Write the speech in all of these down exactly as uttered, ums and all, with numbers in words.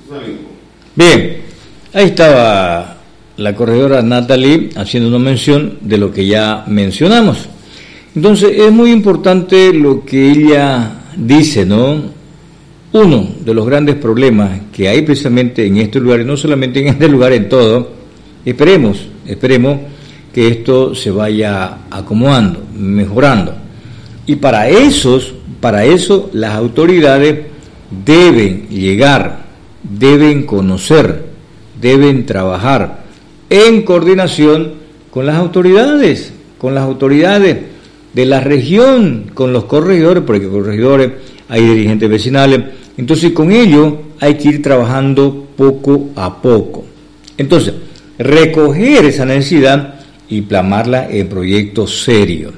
Bien, ahí estaba la corredora Natalie haciendo una mención de lo que ya mencionamos. Entonces es muy importante lo que ella dice, ¿no? Uno de los grandes problemas que hay precisamente en este lugar, y no solamente en este lugar, en todo, esperemos, esperemos que esto se vaya acomodando, mejorando. Y para esos, para eso las autoridades deben llegar, deben conocer, deben trabajar en coordinación con las autoridades, con las autoridades de la región, con los corregidores, porque corregidores hay dirigentes vecinales, entonces con ellos hay que ir trabajando poco a poco. Entonces, recoger esa necesidad y plasmarla en proyectos serios.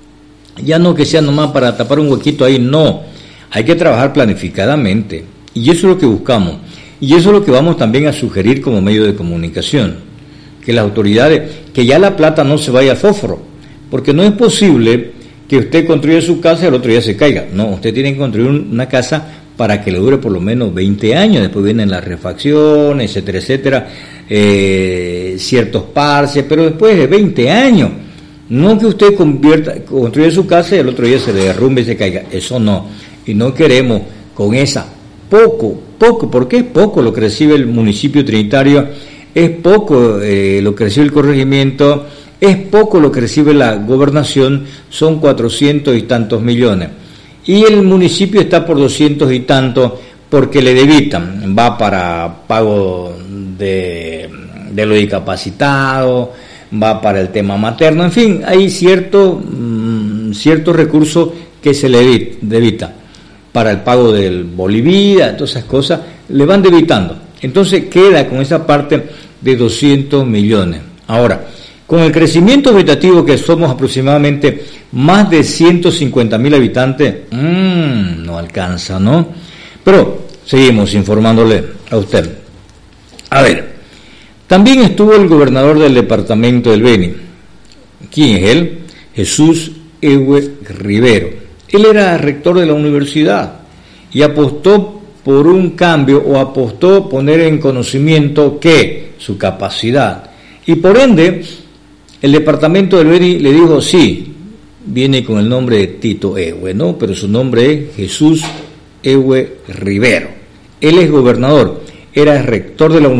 Ya no que sea nomás para tapar un huequito ahí, no. Hay que trabajar planificadamente. Y eso es lo que buscamos. Y eso es lo que vamos también a sugerir como medio de comunicación. Que las autoridades, que ya la plata no se vaya a fósforo. Porque no es posible que usted construya su casa y el otro día se caiga. No, usted tiene que construir una casa para que le dure por lo menos veinte años. Después vienen las refacciones, etcétera, etcétera. Eh, ciertos parches, pero después de veinte años. No que usted convierta, construya su casa y el otro día se le derrumbe y se caiga. Eso no. Y no queremos con esa poco, poco, porque es poco lo que recibe el municipio trinitario, es poco eh, lo que recibe el corregimiento, es poco lo que recibe la gobernación, son cuatrocientos y tantos millones. Y el municipio está por doscientos y tantos porque le debitan, va para pago de, de los discapacitados, va para el tema materno, en fin, hay cierto, mmm, ciertos recursos que se le debita para el pago del Bolivia, todas esas cosas, le van debitando. Entonces queda con esa parte de doscientos millones. Ahora, con el crecimiento vegetativo que somos aproximadamente más de ciento cincuenta mil habitantes, mmm, no alcanza, ¿no? Pero seguimos informándole a usted. A ver, también estuvo el gobernador del departamento del Beni. ¿Quién es él? Jesús Ewe Rivero. Él era rector de la universidad y apostó por un cambio o apostó poner en conocimiento que su capacidad. Y por ende, el departamento del Beni le dijo, sí, viene con el nombre de Tito Ewe, ¿no? Pero su nombre es Jesús Ewe Rivero. Él es gobernador, era rector de la universidad.